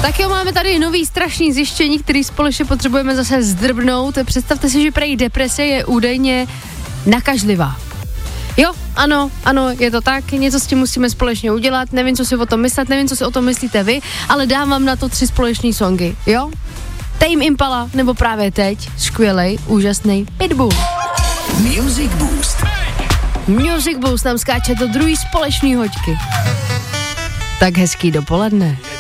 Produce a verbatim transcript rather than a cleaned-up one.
Tak jo, máme tady nový strašný zjištění, který společně potřebujeme zase zdrbnout. Představte si, že prej deprese je údajně nakažlivá. Jo, ano, ano, je to tak, něco s tím musíme společně udělat, nevím, co si o tom myslet, nevím, co si o tom myslíte vy, ale dám vám na to tři společný songy, jo? Tame Impala, nebo právě teď, skvělej, úžasný Pitbull. Music Boost. Music Boost nám skáče do druhý společný hoďky. Tak hezký dopoledne.